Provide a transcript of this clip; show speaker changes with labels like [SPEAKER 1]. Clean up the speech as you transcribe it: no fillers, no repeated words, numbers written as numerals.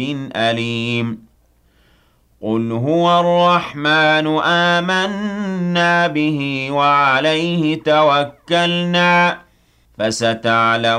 [SPEAKER 1] أليم قل هو الرحمن آمنا به وعليه توكلنا فستعلمون